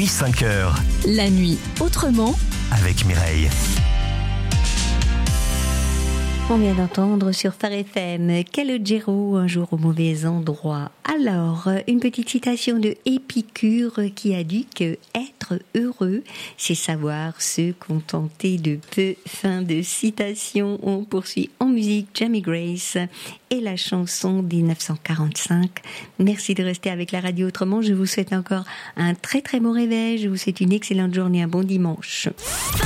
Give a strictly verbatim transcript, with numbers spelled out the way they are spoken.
nuit cinq heures. La nuit autrement Avec Mireille. On vient d'entendre sur Phare F M Calogero, un jour au mauvais endroit. Alors, une petite citation de Épicure qui a dit que être heureux, c'est savoir se contenter de peu. Fin de citation. On poursuit en musique Jamie Grace et la chanson dix-neuf cent quarante-cinq. Merci de rester avec la radio autrement. Je vous souhaite encore un très très bon réveil. Je vous souhaite une excellente journée, un bon dimanche.